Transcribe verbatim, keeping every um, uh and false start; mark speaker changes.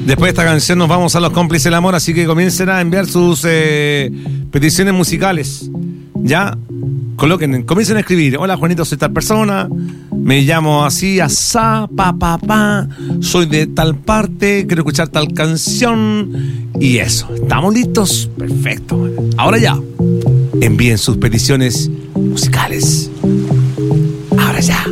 Speaker 1: Después de esta canción nos vamos a los cómplices del amor, así que comiencen a enviar sus eh, peticiones musicales. Ya, coloquen, comiencen a escribir. Hola Juanito, soy tal persona, me llamo así, asá, pa, pa, pa, soy de tal parte, quiero escuchar tal canción. Y eso, ¿estamos listos? Perfecto. Ahora ya, envíen sus peticiones musicales. Ahora ya.